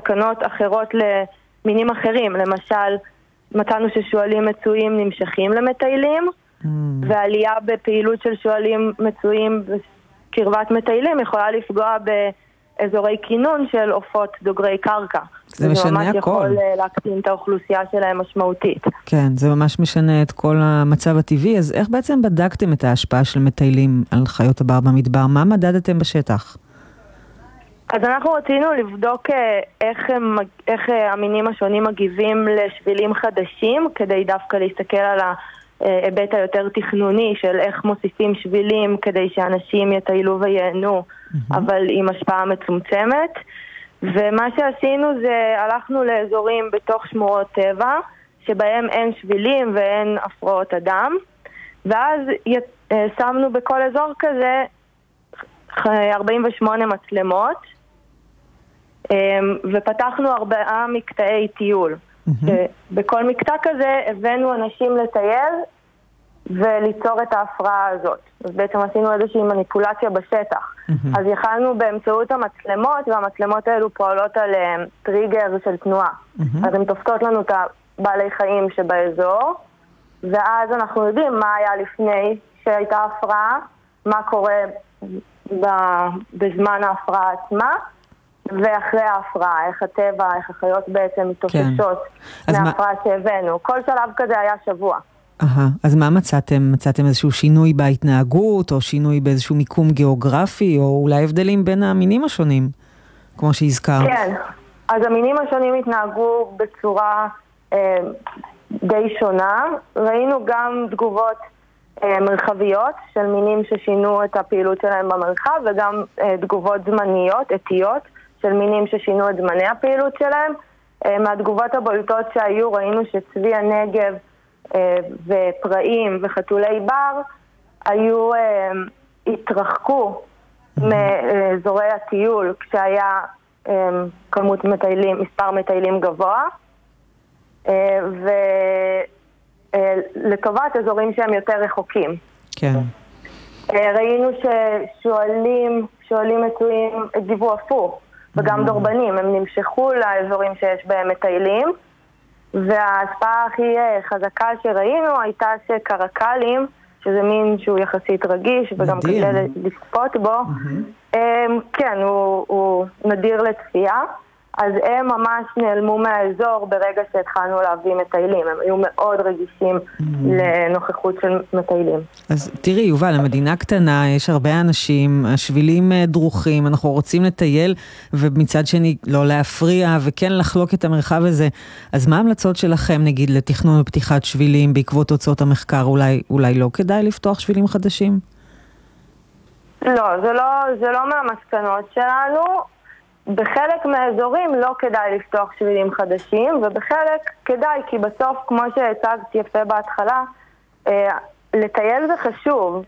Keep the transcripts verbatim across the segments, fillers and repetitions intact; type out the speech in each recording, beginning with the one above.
מסקנות אחרות למינים אחרים. למשל, מצאנו ששואלים מצויים נמשכים למטיילים, mm. ועלייה בפעילות של שואלים מצויים בקרבת מטיילים יכולה לפגוע באזורי כינון של עופות דוגרי קרקע. זה משנה הכל. ממש יכול להקטין את האוכלוסייה שלהם משמעותית. כן, זה ממש משנה את כל המצב הטבעי. אז איך בעצם בדקתם את ההשפעה של מטיילים על חיות הבר במדבר? מה מדדתם בשטח? אז אנחנו רצינו לבדוק איך, הם, איך המינים השונים מגיבים לשבילים חדשים, כדי דווקא להסתכל על ההיבט היותר תכנוני של איך מוסיפים שבילים כדי שאנשים יטיילו וייהנו, mm-hmm. אבל עם השפעה מצומצמת. ומה שעשינו זה הלכנו לאזורים בתוך שמורות טבע, שבהם אין שבילים ואין הפרעות אדם, ואז שמנו בכל אזור כזה ארבעים ושמונה מצלמות, ופתחנו ארבעה מקטעי טיול. Mm-hmm. בכל מקטע כזה הבאנו אנשים לטייל וליצור את ההפרעה הזאת. אז בעצם עשינו איזושהי מניפולציה בשטח. Mm-hmm. אז יכלנו באמצעות המצלמות, והמצלמות האלו פועלות על um, טריגר של תנועה. Mm-hmm. אז הן תופסות לנו את הבעלי חיים שבאזור, ואז אנחנו יודעים מה היה לפני שהייתה הפרעה, מה קורה ב- בזמן ההפרעה עצמה, ואחרי ההפרעה, איך הטבע, איך החיות בעצם מתאוששות כן. מההפרעה מה... שהבאנו. כל שלב כזה היה שבוע. אהה, אז מה מצאתם? מצאתם איזשהו שינוי בהתנהגות, או שינוי באיזשהו מיקום גיאוגרפי, או אולי הבדלים בין המינים השונים, כמו שהזכרת? כן, אז המינים השונים התנהגו בצורה אה, די שונה. ראינו גם תגובות אה, מרחביות של מינים ששינו את הפעילות שלהם במרחב, וגם אה, תגובות זמניות, עתיות, של מינים ששינו את זמני הפעילות שלהם. אה, מהתגובות הבולטות שהיו, ראינו שצבי הנגב ופראים וחתולי בר היו, התרחקו מאזורי הטיול כשהיה כמות מטיילים, מספר מטיילים גבוה, ולטובת אזורים שהם יותר רחוקים. כן. ראינו ששואלים, שואלים מצויים הגיבו הפוך, וגם דורבנים, הם נמשכו לאזורים שיש בהם מטיילים, וההשפעה הכי חזקה שראינו הייתה שקרקלים, שזה מין שהוא יחסית רגיש וגם קשה לצפות בו, mm-hmm. כן, הוא, הוא נדיר לצפייה, אז הם ממש נעלמו מהאזור ברגע שהתחלנו להביא מטיילים. הם היו מאוד רגישים mm-hmm. לנוכחות של מטיילים. אז תראי, יובל, המדינה קטנה, יש הרבה אנשים, השבילים דרוכים, אנחנו רוצים לטייל, ומצד שני לא להפריע, וכן לחלוק את המרחב הזה. אז מה ההמלצות שלכם, נגיד, לתכנון ופתיחת שבילים בעקבות תוצאות המחקר? אולי, אולי לא כדאי לפתוח שבילים חדשים? לא, זה לא, זה לא מהמסקנות שלנו. בחלק מהאזורים לא כדאי לפתוח שבילים חדשים, ובחלק כדאי, כי בסוף, כמו שהצגת יפה בהתחלה, לטייל זה חשוב.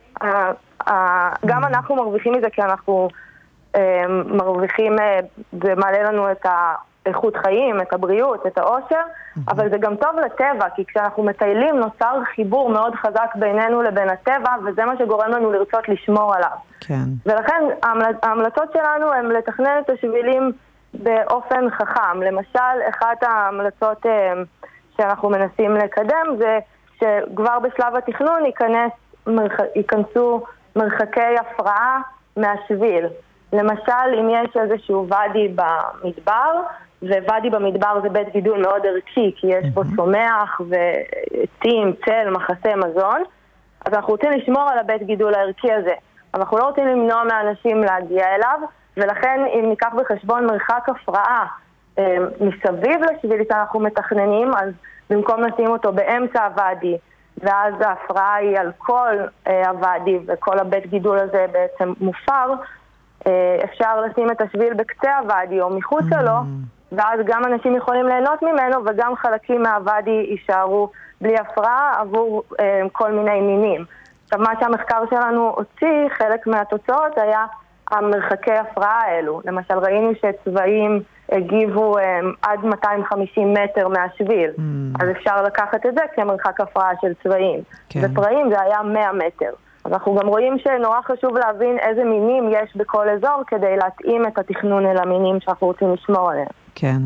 גם אנחנו מרוויחים מזה, כי אנחנו מרוויחים, זה מעלה לנו את האיכות חיים, את הבריאות, את האושר, אבל זה גם טוב לטבע, כי כשאנחנו מטיילים נוצר חיבור מאוד חזק בינינו לבין הטבע, וזה מה שגורם לנו לרצות לשמור עליו. כן. ולכן ההמלצות שלנו הן לתכנן את השבילים באופן חכם. למשל, אחת ההמלצות שאנחנו מנסים לקדם זה שכבר בשלב התכנון ייכנס, ייכנסו מרחקי הפרעה מהשביל. למשל, אם יש איזשהו ואדי במדבר, וואדי במדבר זה בית גידול מאוד ערכי, כי יש בו צומח ועצים, צל, מחסה, מזון, אז אנחנו רוצים לשמור על הבית גידול הערכי הזה. אנחנו לא רוצים למנוע מאנשים להגיע אליו, ולכן אם ניקח בחשבון מרחק הפרעה אה, מסביב לשביל שאנחנו מתכננים, אז במקום לשים אותו באמצע הוואדי, ואז ההפרעה היא על כל אה, הוואדי, וכל הבית גידול הזה בעצם מופר, אה, אפשר לשים את השביל בקצה הוואדי או מחוץ לו, ואז גם אנשים יכולים ליהנות ממנו, וגם חלקים מהוואדי יישארו בלי הפרעה עבור אה, כל מיני מינים. עכשיו, מה שהמחקר שלנו הוציא, חלק מהתוצאות היה המרחקי הפרעה האלו. למשל, ראינו שצבעים הגיבו אה, עד מאתיים וחמישים מטר מהשביל. Mm. אז אפשר לקחת את זה כמרחק הפרעה של צבעים. כן. ופראים זה היה מאה מטר. אז אנחנו גם רואים שנורא חשוב להבין איזה מינים יש בכל אזור, כדי להתאים את התכנון אל המינים שאנחנו רוצים לשמור עליהם. כן.